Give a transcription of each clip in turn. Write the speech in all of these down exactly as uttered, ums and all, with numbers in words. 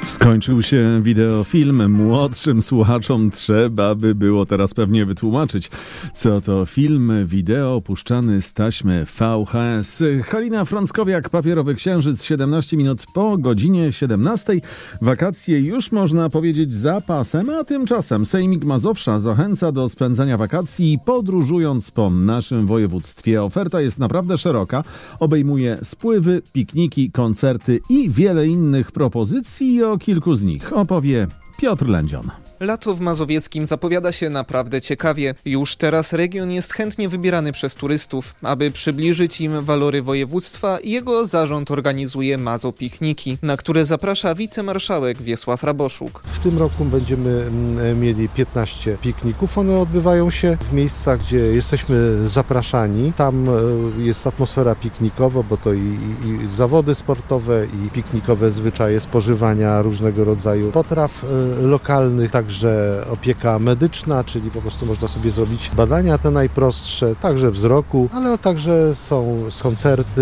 Skończył się wideofilm. Młodszym słuchaczom trzeba by było teraz pewnie wytłumaczyć, co to film wideo puszczany z taśmy V H S. Halina Frąckowiak, Papierowy Księżyc, siedemnaście minut po godzinie siedemnastej. Wakacje już można powiedzieć za pasem, a tymczasem Sejmik Mazowsza zachęca do spędzania wakacji podróżując po naszym województwie. Oferta jest naprawdę szeroka. Obejmuje spływy, pikniki, koncerty i wiele innych propozycji. O kilku z nich opowie Piotr Lędzion. Lato w Mazowieckim zapowiada się naprawdę ciekawie. Już teraz region jest chętnie wybierany przez turystów. Aby przybliżyć im walory województwa, jego zarząd organizuje Mazopikniki, na które zaprasza wicemarszałek Wiesław Raboszuk. W tym roku będziemy mieli piętnaście pikników. One odbywają się w miejscach, gdzie jesteśmy zapraszani. Tam jest atmosfera piknikowa, bo to i, i, i zawody sportowe, i piknikowe zwyczaje spożywania różnego rodzaju potraw lokalnych, tak Także opieka medyczna, czyli po prostu można sobie zrobić badania te najprostsze, także wzroku, ale także są koncerty,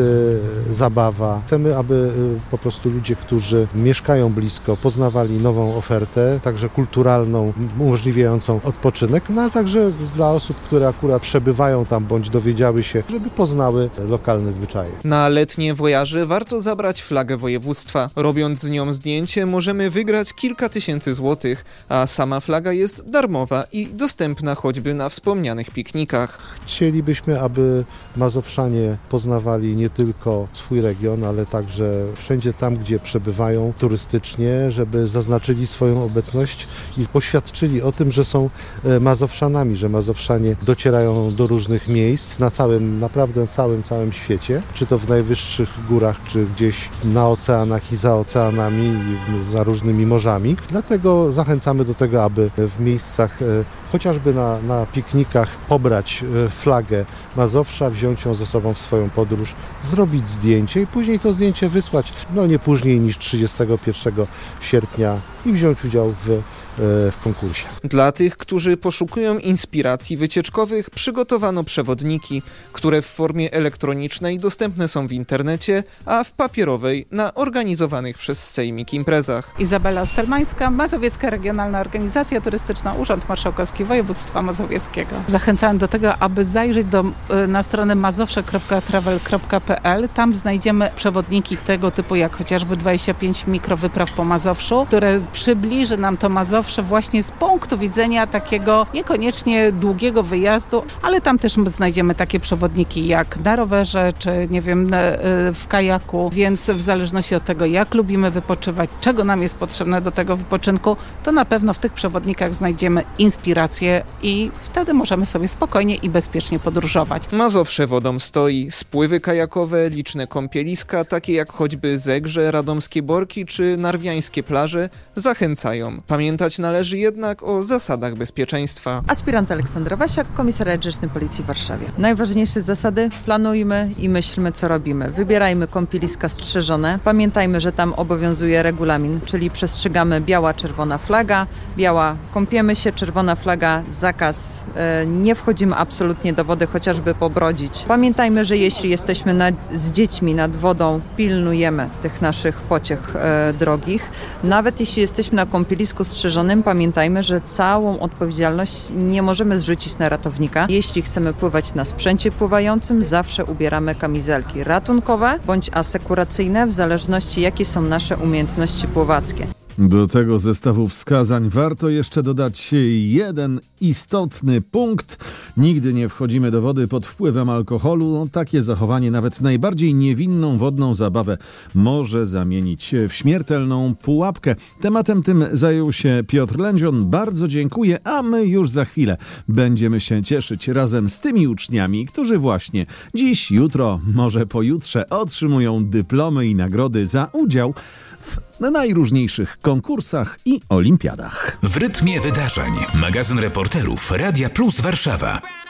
zabawa. Chcemy, aby po prostu ludzie, którzy mieszkają blisko, poznawali nową ofertę, także kulturalną, umożliwiającą odpoczynek, no ale także dla osób, które akurat przebywają tam bądź dowiedziały się, żeby poznały lokalne zwyczaje. Na letnie wojaże warto zabrać flagę województwa. Robiąc z nią zdjęcie, możemy wygrać kilka tysięcy złotych, a sama flaga jest darmowa i dostępna choćby na wspomnianych piknikach. Chcielibyśmy, aby Mazowszanie poznawali nie tylko swój region, ale także wszędzie tam, gdzie przebywają turystycznie, żeby zaznaczyli swoją obecność i poświadczyli o tym, że są Mazowszanami, że Mazowszanie docierają do różnych miejsc na całym, naprawdę całym, całym świecie, czy to w najwyższych górach, czy gdzieś na oceanach i za oceanami, i za różnymi morzami. Dlatego zachęcamy do tego, aby w miejscach, chociażby na, na piknikach, pobrać flagę Mazowsza, wziąć ją ze sobą w swoją podróż, zrobić zdjęcie i później to zdjęcie wysłać, no nie później niż trzydziestego pierwszego sierpnia i wziąć udział w, w konkursie. Dla tych, którzy poszukują inspiracji wycieczkowych, przygotowano przewodniki, które w formie elektronicznej dostępne są w internecie, a w papierowej na organizowanych przez Sejmik imprezach. Izabela Stelmańska, Mazowiecka Regionalna Organizacja Turystyczna, Urząd Marszałkowski Województwa Mazowieckiego. Zachęcałem do tego, aby zajrzeć do, na stronę mazowsze kropka travel kropka p l. Tam znajdziemy przewodniki tego typu, jak chociażby dwadzieścia pięć mikrowypraw po Mazowszu, które przybliży nam to Mazowsze właśnie z punktu widzenia takiego niekoniecznie długiego wyjazdu, ale tam też znajdziemy takie przewodniki jak na rowerze, czy nie wiem, w kajaku, więc w zależności od tego, jak lubimy wypoczywać, czego nam jest potrzebne do tego wypoczynku, to na pewno w tych przewodnikach znajdziemy inspirację i wtedy możemy sobie spokojnie i bezpiecznie podróżować. Mazowsze wodą stoi. Spływy kajakowe, liczne kąpieliska, takie jak choćby Zegrze, Radomskie Borki czy Narwiańskie plaże, zachęcają. Pamiętać należy jednak o zasadach bezpieczeństwa. Aspirant Aleksandra Wasiak, Komisariat Rzeczny Policji w Warszawie. Najważniejsze zasady: planujmy i myślmy, co robimy. Wybierajmy kąpieliska strzeżone. Pamiętajmy, że tam obowiązuje regulamin, czyli przestrzegamy biała, czerwona flaga, biała kąpiemy się, czerwona flaga zakaz. E, nie wchodzimy absolutnie do wody, chociażby pobrodzić. Pamiętajmy, że jeśli jesteśmy nad, z dziećmi nad wodą, pilnujemy tych naszych pociech e, drogich. Nawet jeśli jesteśmy na kąpielisku strzeżonym, pamiętajmy, że całą odpowiedzialność nie możemy zrzucić na ratownika. Jeśli chcemy pływać na sprzęcie pływającym, zawsze ubieramy kamizelki ratunkowe bądź asekuracyjne, w zależności jakie są nasze umiejętności pływackie. Do tego zestawu wskazań warto jeszcze dodać jeden istotny punkt. Nigdy nie wchodzimy do wody pod wpływem alkoholu. No, takie zachowanie nawet najbardziej niewinną wodną zabawę może zamienić w śmiertelną pułapkę. Tematem tym zajął się Piotr Lędzion. Bardzo dziękuję, a my już za chwilę będziemy się cieszyć razem z tymi uczniami, którzy właśnie dziś, jutro, może pojutrze otrzymują dyplomy i nagrody za udział w najróżniejszych konkursach i olimpiadach. W rytmie wydarzeń. Magazyn reporterów Radia Plus Warszawa.